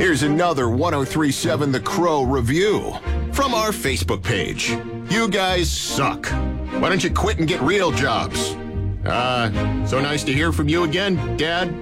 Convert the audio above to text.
Here's another 1037 The Crow review from our Facebook page. You guys suck. Why don't you quit and get real jobs? So nice to hear from you again, Dad.